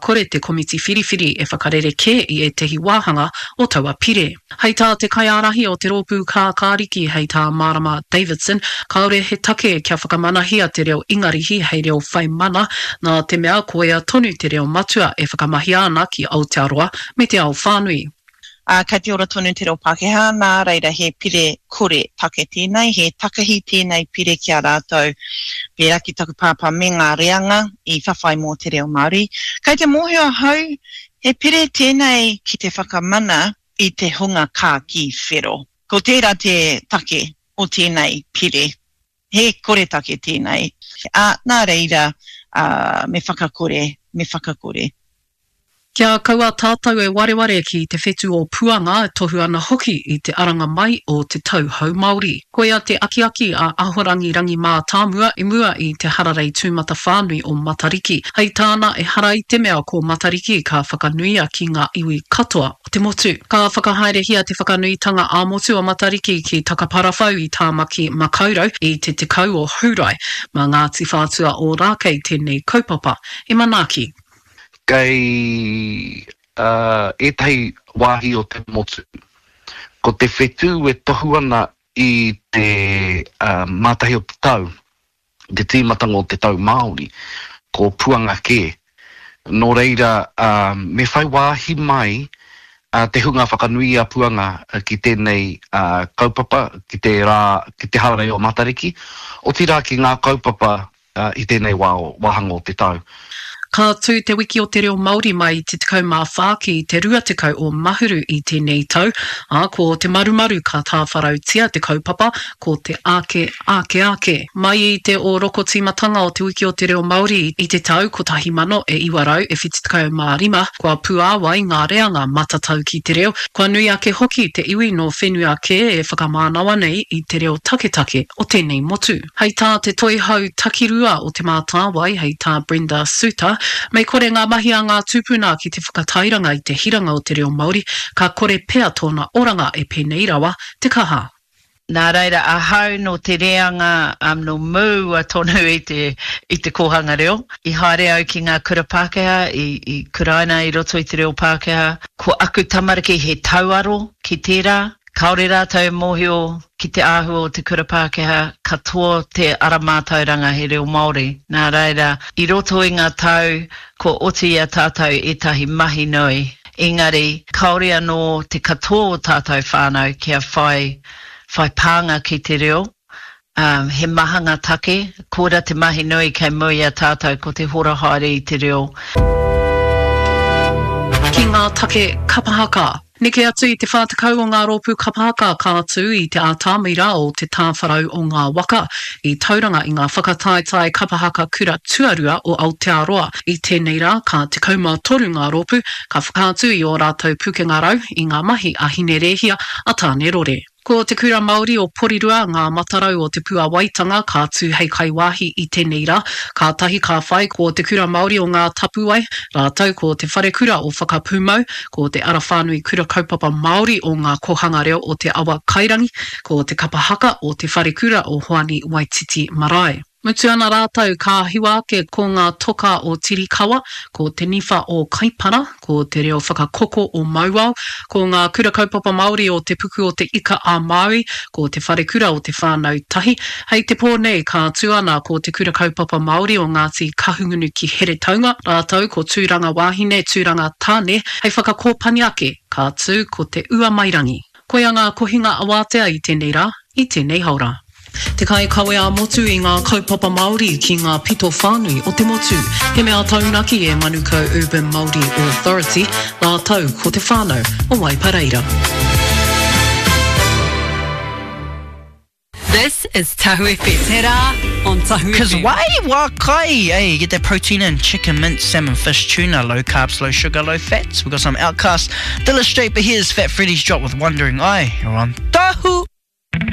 kore te komiti whiriwhiri e whakarere ke I e tehi wāhanga o taua pire. Hei tā te kaiarahi o te rōpū kā kāriki hei tā Marama Davidson, kaore he take kia whakamanahia te reo ingarihi hei reo whai mana, nā te mea ko ea tonu te reo matua e whakamahi ana ki Aotearoa me te ao whānui. Kei te ora tonu te reo Pākehā, nā reira he pire kore take tēnei, he takahi tēnei pire kia rātou, pērā ki taku pāpā me ngā reanga I whawhai mō te reo Māori. Kei te mōhio hau, he pire tēnei ki te whakamana I te hunga kā ki whero. Ko tērā te take o tēnei pire, he kore take tēnei. Nā reira me whakakore. Kia kaua tātou e wareware ki te whetū o puanga e tohu ana hoki I te aranga mai o te tauhou Māori. Ko ia te aki a ahorangi rangi mā tāmua I mua I te hararei tūmata whānui o Matariki. Hei tāna e hara I te mea ko Matariki ka whakanuia ki ngā iwi katoa o te motu. Ka whakahaerehia te whakanuitanga a motu o Matariki ki takaparawhau I tāmaki makaurau I te tekau o Hurai. Mā Ngāti Whātua o Rākei tēnei kaupapa. E manaaki. Kei etahi wāhi o te motu. Ko te whetū e tohu ana I te mātahi o te tau, te tīmatanga o te tau Māori, ko puanga ke. Nō reira, me whai wāhi mai te hunga whakanui a puanga ki tēnei kaupapa, ki te hararei o Matariki, o tira ki ngā kaupapa I tēnei wāhanga o te tau. Ka tū te wiki o te reo Māori mai te tekau mā whā ki te rua tekau o mahuru I tēnei tau, ko te marumaru ka tāwharau tia te kaupapa, ko te ake. Mai I te o roko tīmatanga o te wiki o te reo Māori I te tau ko tahi mano e iwarau e whiti tekau mā rima, kua puāwai ngā reanga matatau ki te reo, kua nui ake hoki te iwi no whenua ke e whakamānawa nei I te reo take o tēnei motu. Hei tā te toihau takirua o te mātāwai, hei tā Brenda Suter, mei kore ngā mahi a ngā tūpuna ki te whakatairanga I te hiranga o te reo Māori, ka kore pea tōna oranga e pēnei rawa te kaha. Nā reira, a hau no te reanga no mū a tonu I te kohanga reo. I haere au ki ngā kura Pākehā, I kuraina I roto I te reo Pākehā. Ko aku tamariki he tauaro ki tērā. Kaore rātou mōhio ki te āhua o te kura Pākehā, katoa te aramātauranga he reo Māori. Nā reira, I roto I ngā tau, ko oti a tātou etahi mahi nui. Engari, kaore anō te katoa o tātou whānau kia whai pānga ki te reo. He mahanga take, kōra te mahi nui kei mui a tātou ko te hora haere I te reo. Ki ngā take kapahaka. Neke atu I te whātakau o ngā rōpū kapahaka ka atu I te ātāmira o te tāwharau o ngā waka I tauranga I ngā whakataetai kapahaka kura tuarua o Aotearoa. I tēnei rā ka te kaumā toru ngā rōpū ka whakaatu I o rātou pukenga rau I ngā mahi a hine rehia a tāne rore. Ko te kura Māori o Porirua, ngā matarau o te pua waitanga ka tū hei kai wāhi I tēnei rā, ka tahi ka whai ko te kura Māori o ngā tapuai, rātau ko te whare kura o whakapūmau, ko te arawhānui kura kaupapa Māori o ngā kohanga reo o te awa kairangi, ko te kapahaka o te whare kura o Hoani Waititi Marae. Mutu ana rātau ka hiwa ake ko ngā toka o Tirikawa, ko te niwha o Kaipara, ko te reo whakakoko o Mauao, ko ngā kura kaupapa Māori o te puku o te ika a Maui, ko te whare kura o te whānau tahi. Hei te pōnei ka tuana ko te kura kaupapa Māori o Ngāti Kahungunu ki Here Taunga, rātau ko tūranga wāhine, tūranga tāne, hei whakakōpani ake ka tū ko te ua mairangi. Koia ngā kohinga awatea I tēnei rā, I tēnei haura. Te kai kawe a motu I ngā kaupapa Māori ki ngā pito whānui o te motu. He mea taunaki e Manukau Urban Māori Authority, rātau ko te whānau o Waipareira. This is Tahu FM. Tera on Tahu FM. Because why? Hey, you get that protein in chicken, mince, salmon, fish, tuna, low carbs, low sugar, low fats. We've got some Outcast, Dilla Street, but here's Fat Freddy's drop with Wandering Eye. You're on Tahu.